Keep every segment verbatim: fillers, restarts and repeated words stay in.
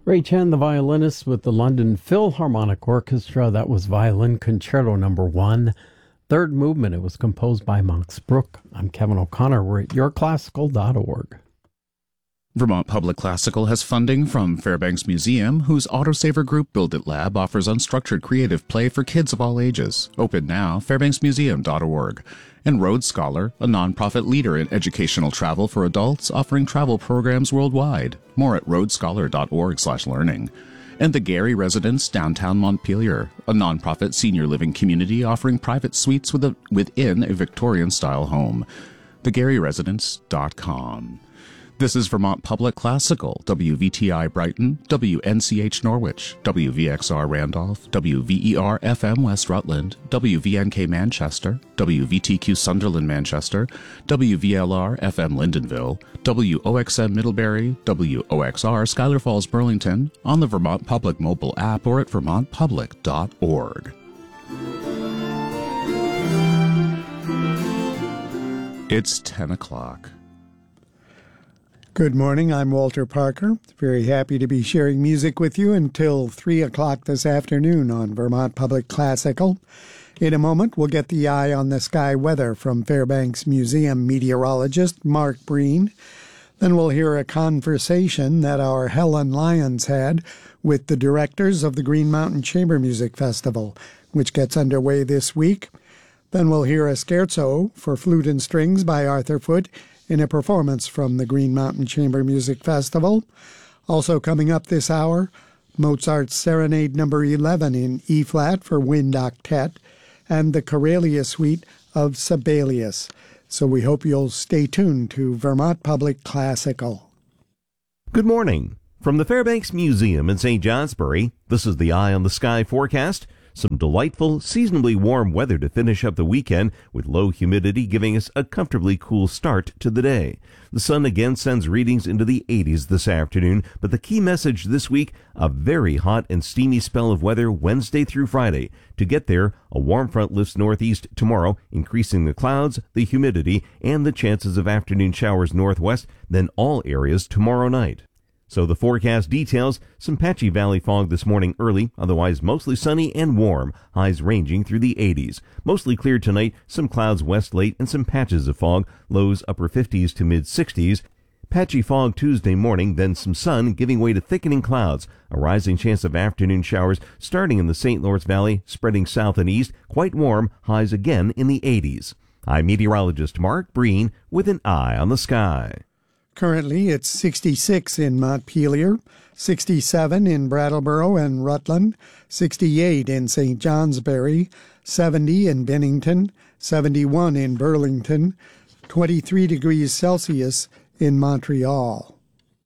Ray Chan, the violinist with the London Philharmonic Orchestra. That was Violin Concerto number one. Third movement, it was composed by Max Bruch. I'm Kevin O'Connor. We're at your classical dot org. Vermont Public Classical has funding from Fairbanks Museum, whose autosaver group Build It Lab offers unstructured creative play for kids of all ages. Open now, fairbanks museum dot org. And Rhodes Scholar, a nonprofit leader in educational travel for adults, offering travel programs worldwide. More at rhodes scholar dot org slash learning. And the Gary Residence, downtown Montpelier, a nonprofit senior living community offering private suites with a, within a Victorian-style home. the gary residence dot com. This is Vermont Public Classical, W V T I Brighton, W N C H Norwich, W V X R Randolph, W V E R F M West Rutland, W V N K Manchester, W V T Q Sunderland Manchester, W V L R F M Lyndonville, W O X M Middlebury, W O X R Schuyler Falls Burlington, on the Vermont Public mobile app or at vermont public dot org. It's ten o'clock. Good morning, I'm Walter Parker. Very happy to be sharing music with you until three o'clock this afternoon on Vermont Public Classical. In a moment, we'll get the eye on the sky weather from Fairbanks Museum meteorologist Mark Breen. Then we'll hear a conversation that our Helen Lyons had with the directors of the Green Mountain Chamber Music Festival, which gets underway this week. Then we'll hear a scherzo for flute and strings by Arthur Foote in a performance from the Green Mountain Chamber Music Festival. Also coming up this hour, Mozart's Serenade number eleven in E-flat for wind octet, and the Karelia Suite of Sibelius. So we hope you'll stay tuned to Vermont Public Classical. Good morning. From the Fairbanks Museum in Saint Johnsbury, this is the Eye on the Sky forecast. Some delightful, seasonably warm weather to finish up the weekend, with low humidity giving us a comfortably cool start to the day. The sun again sends readings into the eighties this afternoon, but the key message this week, a very hot and steamy spell of weather Wednesday through Friday. To get there, a warm front lifts northeast tomorrow, increasing the clouds, the humidity, and the chances of afternoon showers northwest, then all areas tomorrow night. So the forecast details, some patchy valley fog this morning early, otherwise mostly sunny and warm, highs ranging through the eighties. Mostly clear tonight, some clouds west late and some patches of fog, lows upper fifties to mid sixties. Patchy fog Tuesday morning, then some sun giving way to thickening clouds. A rising chance of afternoon showers starting in the Saint Lawrence Valley, spreading south and east, quite warm, highs again in the eighties. I'm meteorologist Mark Breen with an eye on the sky. Currently, it's sixty-six in Montpelier, sixty-seven in Brattleboro and Rutland, sixty-eight in Saint Johnsbury, seventy in Bennington, seventy-one in Burlington, twenty-three degrees Celsius in Montreal.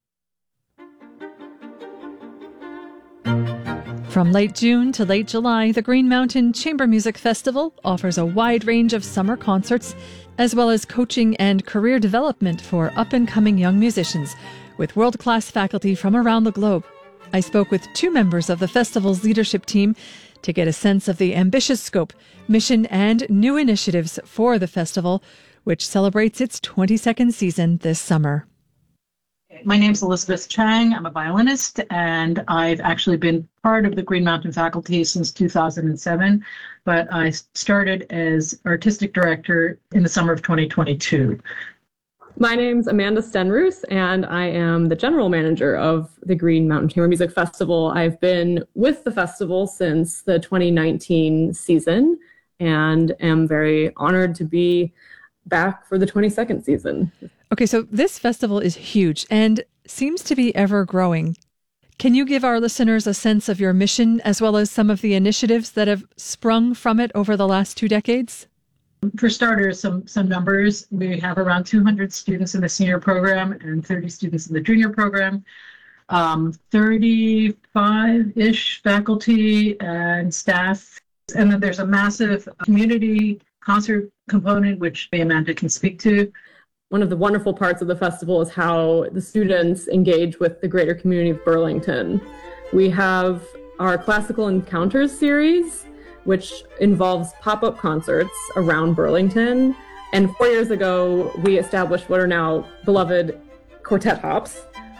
From late June to late July, the Green Mountain Chamber Music Festival offers a wide range of summer concerts, as well as coaching and career development for up-and-coming young musicians, with world-class faculty from around the globe. I spoke with two members of the festival's leadership team to get a sense of the ambitious scope, mission, and new initiatives for the festival, which celebrates its twenty-second season this summer. My name's Elizabeth Chang. I'm a violinist, and I've actually been part of the Green Mountain faculty since two thousand seven, but I started as artistic director in the summer of twenty twenty-two. My name's Amanda Stenroos, and I am the general manager of the Green Mountain Chamber Music Festival. I've been with the festival since the twenty nineteen season, and am very honored to be back for the twenty-second season. Okay, so this festival is huge and seems to be ever growing. Can you give our listeners a sense of your mission as well as some of the initiatives that have sprung from it over the last two decades? For starters, some some numbers. We have around two hundred students in the senior program and thirty students in the junior program. Um, thirty-five-ish faculty and staff. And then there's a massive community concert component, which Amanda can speak to. One of the wonderful parts of the festival is how the students engage with the greater community of Burlington. We have our Classical Encounters series, which involves pop-up concerts around Burlington. And four years ago, we established what are now beloved quartet hops,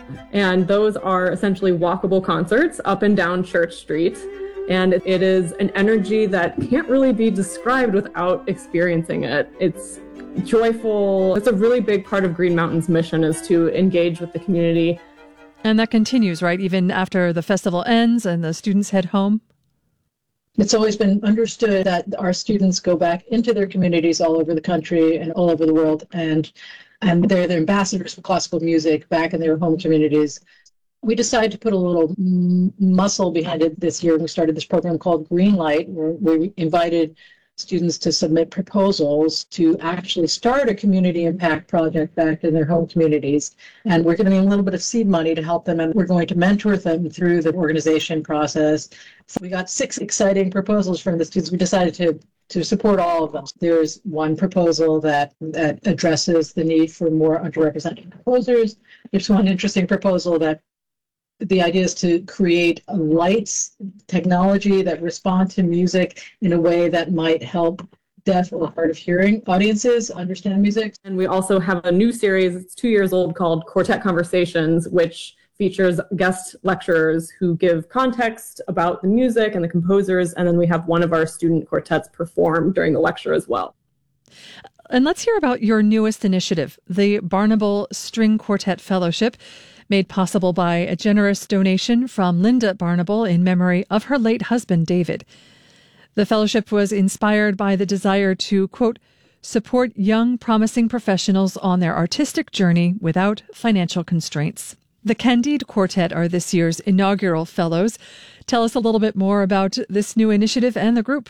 And those are essentially walkable concerts up and down Church Street. And it is an energy that can't really be described without experiencing it. It's joyful. It's a really big part of Green Mountain's mission, is to engage with the community. And that continues, right? Even after the festival ends and the students head home? It's always been understood that our students go back into their communities all over the country and all over the world, and and they're the ambassadors for classical music back in their home communities. We decided to put a little m- muscle behind it this year. We started this program called Greenlight, where we invited students to submit proposals to actually start a community impact project back in their home communities. And we're giving them a little bit of seed money to help them, and we're going to mentor them through the organization process. So we got six exciting proposals from the students. We decided to to support all of them. There's one proposal that, that addresses the need for more underrepresented composers. There's one interesting proposal that the idea is to create a lights technology that respond to music in a way that might help deaf or hard of hearing audiences understand music. And we also have a new series, it's two years old, called Quartet Conversations, which features guest lecturers who give context about the music and the composers, and then we have one of our student quartets perform during the lecture as well. And let's hear about your newest initiative, the Barnable String Quartet Fellowship, made possible by a generous donation from Linda Barnable in memory of her late husband, David. The fellowship was inspired by the desire to, quote, support young, promising professionals on their artistic journey without financial constraints. The Candide Quartet are this year's inaugural fellows. Tell us a little bit more about this new initiative and the group.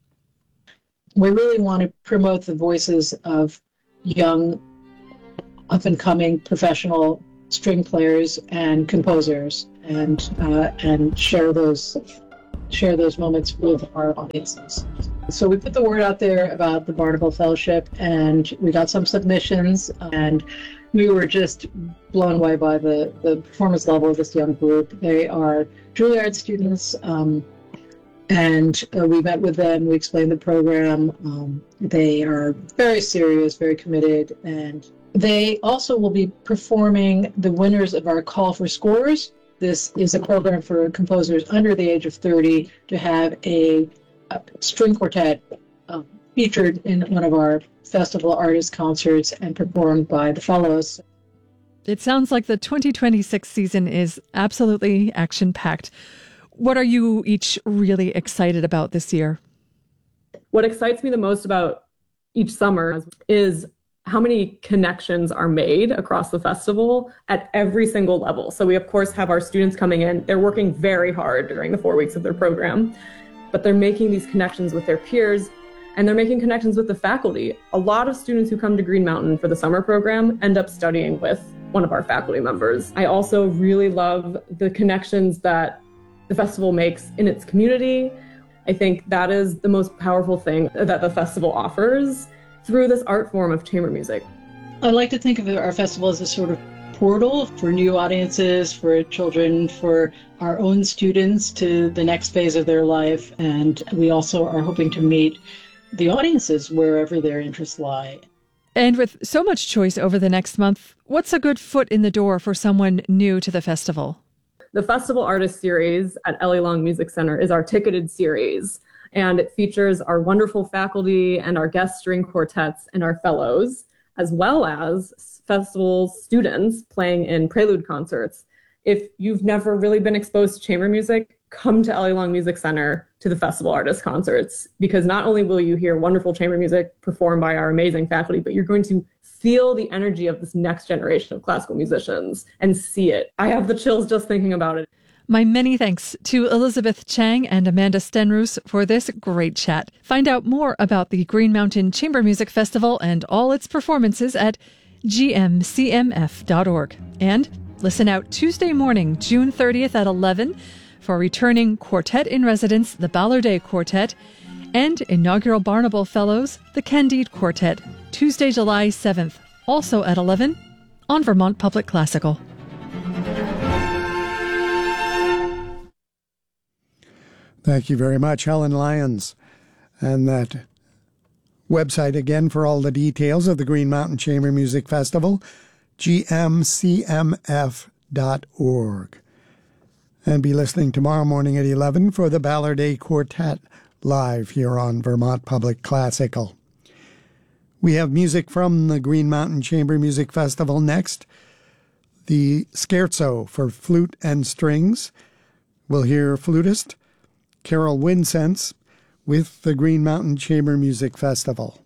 We really want to promote the voices of young, up-and-coming professional string players and composers, and uh, and share those share those moments with our audiences. So we put the word out there about the Barnable Fellowship, and we got some submissions, and we were just blown away by the, the performance level of this young group. They are Juilliard students, um, and uh, we met with them, we explained the program. Um, they are very serious, very committed, and they also will be performing the winners of our Call for Scores. This is a program for composers under the age of thirty to have a, a string quartet um, featured in one of our festival artist concerts and performed by the fellows. It sounds like the twenty twenty-six season is absolutely action-packed. What are you each really excited about this year? What excites me the most about each summer is how many connections are made across the festival at every single level. So we, of course, have our students coming in. They're working very hard during the four weeks of their program, but they're making these connections with their peers, and they're making connections with the faculty. A lot of students who come to Green Mountain for the summer program end up studying with one of our faculty members. I also really love the connections that the festival makes in its community. I think that is the most powerful thing that the festival offers through this art form of chamber music. I like to think of our festival as a sort of portal for new audiences, for children, for our own students to the next phase of their life. And we also are hoping to meet the audiences wherever their interests lie. And with so much choice over the next month, what's a good foot in the door for someone new to the festival? The Festival Artist Series at Ellie Long Music Center is our ticketed series, and it features our wonderful faculty and our guest string quartets and our fellows, as well as festival students playing in prelude concerts. If you've never really been exposed to chamber music, come to Ellie Long Music Center to the Festival Artist Concerts, because not only will you hear wonderful chamber music performed by our amazing faculty, but you're going to feel the energy of this next generation of classical musicians and see it. I have the chills just thinking about it. My many thanks to Elizabeth Chang and Amanda Stenroos for this great chat. Find out more about the Green Mountain Chamber Music Festival and all its performances at g m c m f dot org. And listen out Tuesday morning, June thirtieth at eleven for returning Quartet in Residence, the Ballardet Quartet, and inaugural Barnable Fellows, the Candide Quartet, Tuesday, July seventh, also at eleven on Vermont Public Classical. Thank you very much, Helen Lyons. And that website again for all the details of the Green Mountain Chamber Music Festival, g m c m f dot org. And be listening tomorrow morning at eleven for the Ballard A Quartet live here on Vermont Public Classical. We have music from the Green Mountain Chamber Music Festival next. The Scherzo for flute and strings. We'll hear flutist Carol Winsense with the Green Mountain Chamber Music Festival.